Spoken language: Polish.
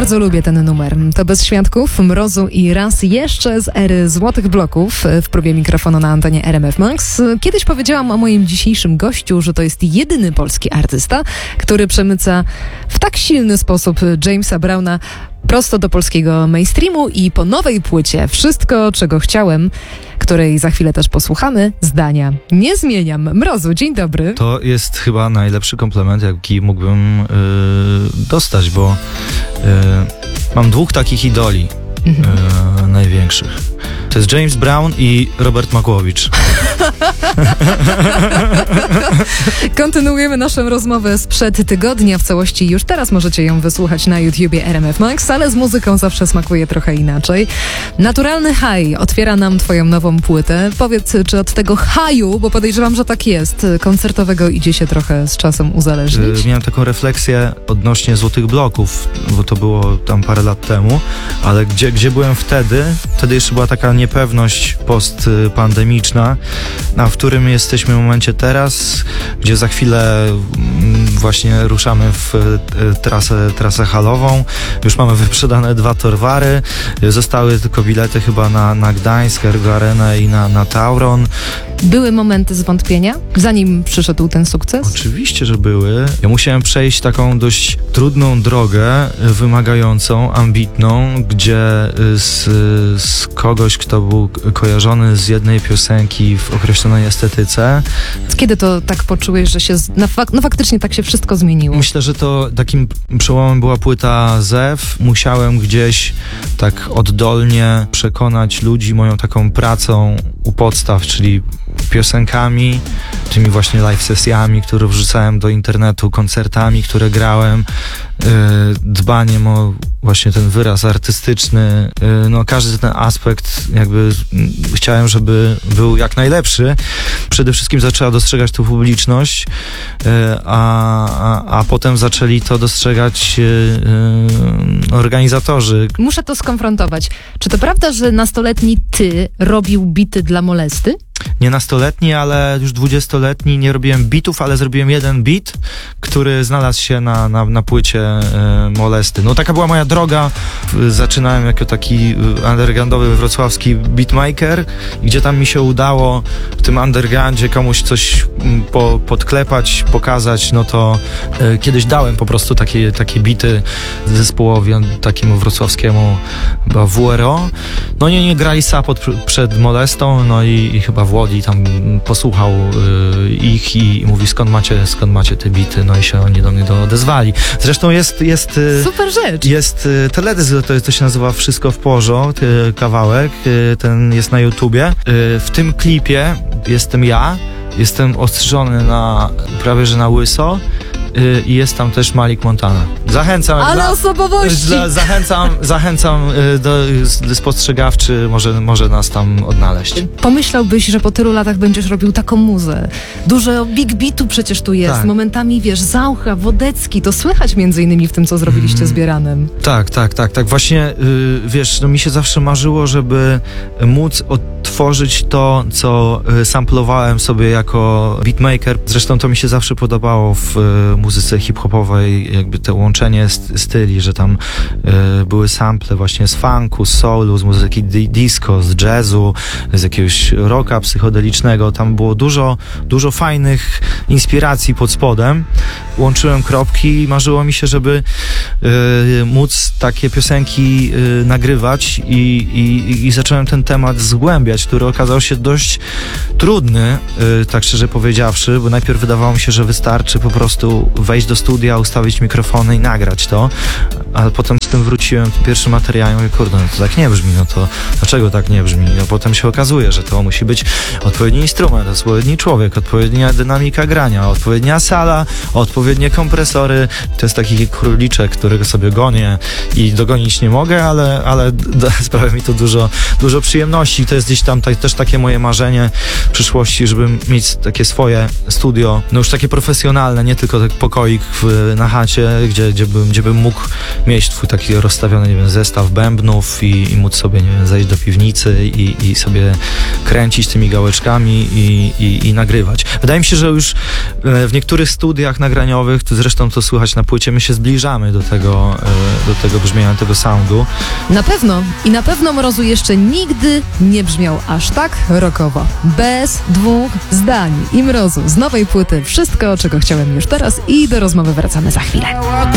Bardzo lubię ten numer. To bez świadków, mrozu i raz jeszcze z ery złotych bloków w próbie mikrofonu na antenie RMF Max. Kiedyś powiedziałam o moim dzisiejszym gościu, że to jest jedyny polski artysta, który przemyca w tak silny sposób Jamesa Browna prosto do polskiego mainstreamu i po nowej płycie Wszystko, czego chciałem, której za chwilę też posłuchamy, zdania nie zmieniam. Mrozu, dzień dobry. To jest chyba najlepszy komplement, jaki mógłbym dostać, bo mam dwóch takich idoli największych. To jest James Brown i Robert Makłowicz. Kontynuujemy naszą rozmowę sprzed tygodnia w całości. Już teraz możecie ją wysłuchać na YouTubie RMF Max, ale z muzyką zawsze smakuje trochę inaczej. Naturalny high otwiera nam twoją nową płytę. Powiedz, czy od tego haju, bo podejrzewam, że tak jest, koncertowego idzie się trochę z czasem uzależnić? Miałem taką refleksję odnośnie złotych bloków, bo to było tam parę lat temu, ale gdzie byłem wtedy? Wtedy jeszcze była taka niepewność postpandemiczna, a w którym jesteśmy w momencie teraz, gdzie za chwilę właśnie ruszamy w trasę halową. Już mamy wyprzedane 2 Torwary. Zostały tylko bilety chyba na Gdańsk, Ergo Arenę i na Tauron. Były momenty zwątpienia, zanim przyszedł ten sukces? Oczywiście, że były. Ja musiałem przejść taką dość trudną drogę, wymagającą, ambitną, gdzie z kogoś, kto był kojarzony z jednej piosenki w określonej estetyce. Kiedy to tak poczułeś, że się faktycznie tak się wszystko zmieniło? Myślę, że to takim przełomem była płyta Zew. Musiałem gdzieś tak oddolnie przekonać ludzi moją taką pracą u podstaw, czyli piosenkami, tymi właśnie live sesjami, które wrzucałem do internetu, koncertami, które grałem, dbaniem o właśnie ten wyraz artystyczny, no każdy ten aspekt jakby chciałem, żeby był jak najlepszy. Przede wszystkim zaczęła dostrzegać to publiczność, a potem zaczęli to dostrzegać organizatorzy. Muszę to skonfrontować. Czy to prawda, że nastoletni ty robił bity dla Molesty? Nie nastoletni, ale już 20-letni. Nie robiłem bitów, ale zrobiłem jeden beat, który znalazł się na płycie Molesty. No taka była moja droga. Zaczynałem jako taki undergroundowy wrocławski beatmaker, gdzie tam mi się udało w tym undergroundzie komuś coś podklepać, pokazać, no to kiedyś dałem po prostu takie bity zespołowi takiemu wrocławskiemu chyba WRO. No nie grali support przed Molestą, no i chyba Włodzi tam posłuchał ich i mówi, skąd macie te bity, no i się oni do mnie odezwali. Zresztą jest super rzecz. Jest teledysk, to się nazywa Wszystko w porządku, kawałek, ten jest na YouTubie. W tym klipie jestem ja, jestem ostrzyżony prawie że na łyso. I jest tam też Malik Montana. Zachęcam. Ale osobowości! Zachęcam do spostrzegawczy, może nas tam odnaleźć. Pomyślałbyś, że po tylu latach będziesz robił taką muzę. Dużo big beatu przecież tu jest. Tak. Momentami, wiesz, Zaucha, Wodecki, to słychać między innymi w tym, co zrobiliście z Bieranem. Tak. Właśnie, wiesz, no mi się zawsze marzyło, żeby móc odtworzyć to, co samplowałem sobie jako beatmaker. Zresztą to mi się zawsze podobało w muzyce hip-hopowej, jakby to łączenie styli, że tam były sample właśnie z funku, z soulu, z muzyki disco, z jazzu, z jakiegoś rocka psychodelicznego. Tam było dużo fajnych inspiracji pod spodem. Łączyłem kropki i marzyło mi się, żeby móc takie piosenki nagrywać i zacząłem ten temat zgłębiać, który okazał się dość trudny, tak szczerze powiedziawszy, bo najpierw wydawało mi się, że wystarczy po prostu wejść do studia, ustawić mikrofony i nagrać to, ale potem z tym wróciłem pierwszym materiałem i mówię, kurde, no to tak nie brzmi, no to dlaczego tak nie brzmi? No potem się okazuje, że to musi być odpowiedni instrument, odpowiedni człowiek, odpowiednia dynamika grania, odpowiednia sala, odpowiednie kompresory. To jest taki króliczek, którego sobie gonię i dogonić nie mogę, ale sprawia mi to dużo przyjemności. To jest gdzieś tam też takie moje marzenie w przyszłości, żeby mieć takie swoje studio, no już takie profesjonalne, nie tylko tak pokoik na chacie, gdzie bym mógł mieć twój taki rozstawiony, nie wiem, zestaw bębnów i móc sobie, nie wiem, zejść do piwnicy i sobie kręcić tymi gałeczkami i nagrywać. Wydaje mi się, że już w niektórych studiach nagraniowych, zresztą to słychać na płycie, my się zbliżamy do tego brzmienia, tego soundu. Na pewno. I na pewno Mrozu jeszcze nigdy nie brzmiał aż tak rockowo. Bez dwóch zdań. I Mrozu z nowej płyty wszystko, czego chciałem już teraz, i do rozmowy wracamy za chwilę.